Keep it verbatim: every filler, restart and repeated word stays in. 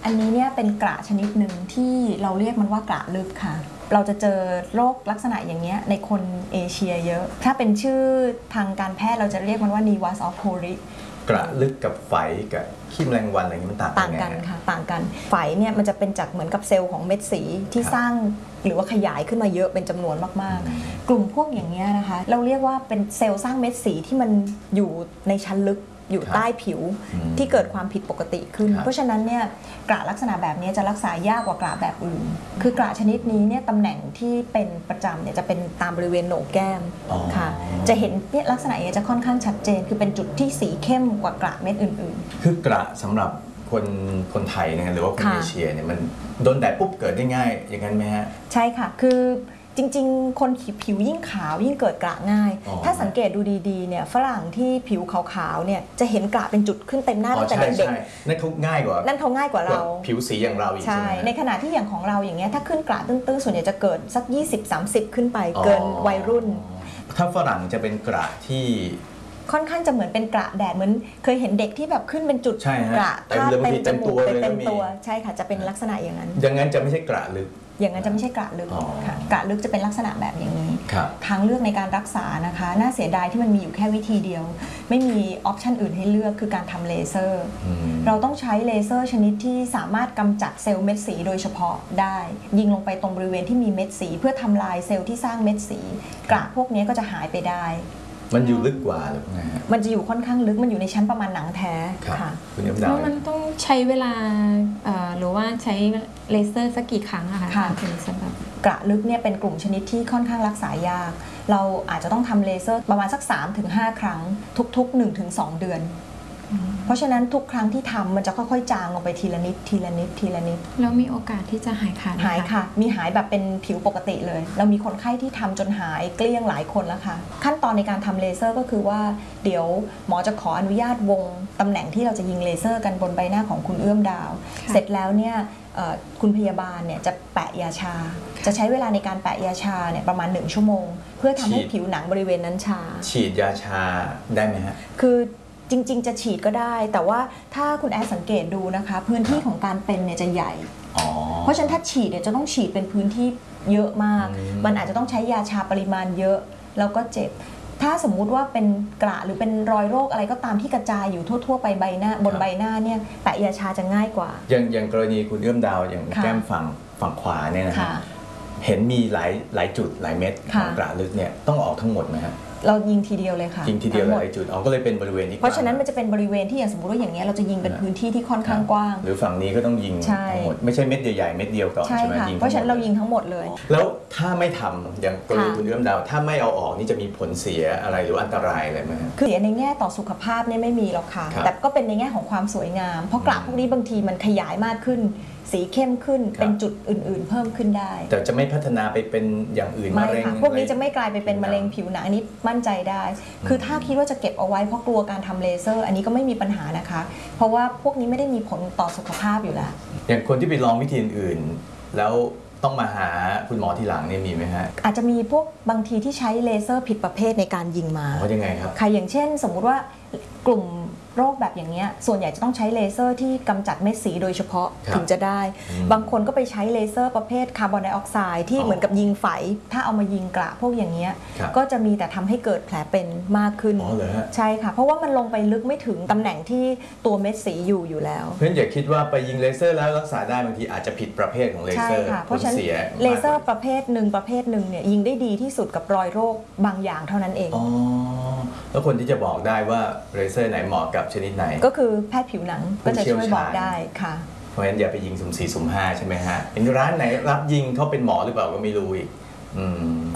อันนี้เนี่ยเป็นกระชนิดหนึ่งที่เราเรียกมันว่ากระลึกค่ะเราจะเจอโรคลักษณะอย่างเงี้ยในคนเอเชียเยอะถ้าเป็นชื่อทางการแพทย์เราจะเรียกมันว่า Nevus of Pori กระลึกกับไฝกับขี้แมลงวันอะไรนี้มันต่างกันต่างกันค่ะต่างกันไฝเนี่ยมันจะเป็นจากเหมือนกับเซลล์ของเม็ดสีที่สร้างหรือว่าขยายขึ้นมาเยอะเป็นจำนวนมากๆกลุ่มพวกอย่างเงี้ยนะคะเราเรียกว่าเป็นเซลล์สร้างเม็ดสีที่มันอยู่ในชั้นลึกอยู่ใต้ผิวที่เกิดความผิดปกติขึ้นเพราะฉะนั้นเนี่ยกระลักษณะแบบนี้จะรักษายากกว่ากระแบบอื่นคือกระชนิดนี้เนี่ยตำแหน่งที่เป็นประจำเนี่ยจะเป็นตามบริเวณโหนกแก้มค่ะจะเห็นเนี่ยลักษณะนี้จะค่อนข้างชัดเจนคือเป็นจุดที่สีเข้มกว่ากระเม็ดอื่นๆคือกระสำหรับคนคนไทยนะหรือว่าคนเอเชียเนี่ยมันโดนแดดปุ๊บเกิดได้ง่ายอย่างนั้นไหมฮะใช่ค่ะคือจริงๆคนผิวยิ่งขาวยิ่งเกิดกระง่ายถ้าสังเกตดูดีๆเนี่ยฝรั่งที่ผิวขาวๆเนี่ยจะเห็นกระเป็นจุดขึ้นเต็มหน้าตั้งแต่เด็กๆนั่นเขาง่ายกว่านั่นเขาง่ายกว่าเราผิวสีอย่างเราอีกใช่ในขณะที่อย่างของเราอย่างเงี้ยถ้าขึ้นกระตื้นๆส่วนใหญ่จะเกิดสัก ยี่สิบสามสิบ ขึ้นไปเกินวัยรุ่นถ้าฝรั่งจะเป็นกระที่ค่อนข้างจะเหมือนเป็นกระแดดเหมือนเคยเห็นเด็กที่แบบขึ้นเป็นจุดกระเต็มเลยเต็มตัวเลยเต็มตัวใช่ค่ะจะเป็นลักษณะอย่างนั้นอย่างนั้นจะไม่ใช่กระลึกอย่างนั้นจะไม่ใช่กระลึกค่ะกระลึกจะเป็นลักษณะแบบอย่างนี้ทางเลือกในการรักษานะคะน่าเสียดายที่มันมีอยู่แค่วิธีเดียวไม่มีออปชันอื่นให้เลือกคือการทำเลเซอร์เราต้องใช้เลเซอร์ชนิดที่สามารถกำจัดเซลล์เม็ดสีโดยเฉพาะได้ยิงลงไปตรงบริเวณที่มีเม็ดสีเพื่อทำลายเซลล์ที่สร้างเม็ดสีกระพวกนี้ก็จะหายไปได้มันอยู่ลึกกว่าหรือไงฮะมันจะอยู่ค่อนข้างลึกมันอยู่ในชั้นประมาณหนังแท้ค่ะแล้วมันต้องใช้เวลาหรือว่าใช้เลเซอร์สักกี่ครั้งอะคะถึงสำหรับกระลึกเนี่ยเป็นกลุ่มชนิดที่ค่อนข้างรักษายากเราอาจจะต้องทำเลเซอร์ประมาณสัก สามถึงห้า ครั้งทุกๆ หนึ่งถึงสอง เดือนเพราะฉะนั้นทุกครั้งที่ทำมันจะค่อยๆจางลงไปทีละนิดทีละนิดทีละนิดแล้วมีโอกาสที่จะหายขาดหายค่ะมีหายแบบเป็นผิวปกติเลยเรามีคนไข้ที่ทำจนหายเกลี้ยงหลายคนแล้วค่ะขั้นตอนในการทำเลเซอร์ก็คือว่าเดี๋ยวหมอจะขออนุญาตวงตำแหน่งที่เราจะยิงเลเซอร์กันบนใบหน้าของคุณเอื้อมดาวเสร็จแล้วเนี่ยคุณพยาบาลเนี่ยจะแปะยาชาจะใช้เวลาในการแปะยาชาเนี่ยประมาณหนึ่งชั่วโมงเพื่อทำให้ผิวหนังบริเวณนั้นชาฉีดยาชาได้ไหมฮะคือจริงๆจะฉีดก็ได้แต่ว่าถ้าคุณแอร์สังเกตดูนะคะพื้นที่ของการเป็นเนี่ยจะใหญ่เพราะฉะนั้นถ้าฉีดเนี่ยจะต้องฉีดเป็นพื้นที่เยอะมากมันอาจจะต้องใช้ยาชาปริมาณเยอะแล้วก็เจ็บถ้าสมมุติว่าเป็นกระหรือเป็นรอยโรคอะไรก็ตามที่กระจายอยู่ทั่วๆไปใบหน้าบนใบหน้าเนี่ยแปะยาชาจะง่ายกว่าอย่างอย่างกรณีคุณเอื้อมดาวอย่างแก้มฝั่งฝั่งขวาเนี่ยนะเห็นมีหลายหลายจุดหลายเม็ดของกระลึกเนี่ยต้องออกทั้งหมดไหมครับเรายิงทีเดียวเลยค่ะยิงทีเดียวหลายจุดเอาก็เลยเป็นบริเวณนี้เพราะฉะนั้นมันจะเป็นบริเวณที่อย่างสมมติว่าอย่างนี้เราจะยิงเป็นพื้นที่ที่ค่อนข้างกว้างหรือฝั่งนี้ก็ต้องยิงทั้งหมดไม่ใช่เม็ดใหญ่ๆเม็ดเดียวก่อนใช่ไหมยิงเพราะฉะนั้นเรายิงทั้งหมดเลยแล้วถ้าไม่ทำอย่างกรณีคุณเอื้อมดาวถ้าไม่เอาออกนี่จะมีผลเสียอะไรหรืออันตรายอะไรไหมคือเสียในแง่ต่อสุขภาพเนี่ยไม่มีหรอกค่ะแต่ก็เป็นในแง่ของความสวยงามเพราะกระพวกนี้บางทีมันขยายมากขึ้นสีเข้มขึ้นเป็นจุดอื่นๆเพิ่มขึ้นได้แต่จะไม่พัฒนาไปเป็นอย่างอื่นไม่ค่ะพวกนี้จะไม่กลายไปเป็นมะเร็งผิวหนังอันนี้มั่นใจได้คือถ้าคิดว่าจะเก็บเอาไว้เพราะกลัวการทำเลเซอร์อันนี้ก็ไม่มีปัญหานะคะเพราะว่าพวกนี้ไม่ได้มีผลต่อสุขภาพอยู่แล้วอย่างคนที่ไปลองวิธีอื่นแล้วต้องมาหาคุณหมอทีหลังเนี่ยมีไหมฮะอาจจะมีพวกบางทีที่ใช้เลเซอร์ผิดประเภทในการยิงมาเพราะยังไงครับค่ะอย่างเช่นสมมุติว่ากลุ่มโรคแบบอย่างเงี้ยส่วนใหญ่จะต้องใช้เลเซอร์ที่กำจัดเม็ดสีโดยเฉพาะถึงจะได้บางคนก็ไปใช้เลเซอร์ประเภทคาร์บอนไดออกไซด์ที่เหมือนกับยิงไฝถ้าเอามายิงกระพวกอย่างเงี้ยก็จะมีแต่ทำให้เกิดแผลเป็นมากขึ้นใช่ค่ะเพราะว่ามันลงไปลึกไม่ถึงตำแหน่งที่ตัวเม็ดสีอยู่อยู่แล้วเพื่อนอย่าคิดว่าไปยิงเลเซอร์แล้วรักษาได้บางทีอาจจะผิดประเภทของเลเซอร์เพราะฉะนั้นเลเซอร์ประเภทหนึ่งประเภทหนึ่งเนี่ยยิงได้ดีที่สุดกับรอยโรคบางอย่างเท่านั้นเองอ๋อแล้วคนที่จะบอกได้ว่าเลเซอร์ไหนเหมาะกับชนิดไหนก็คือแพทย์ผิวหนังก็จะช่วยบอกได้ค่ะเพราะฉะนั้นอย่าไปยิงสุ่มสี่สุ่มห้าใช่ไหมฮะเป็นร้านไหนรับยิงเขาเป็นหมอหรือเปล่าก็ไม่รู้อีก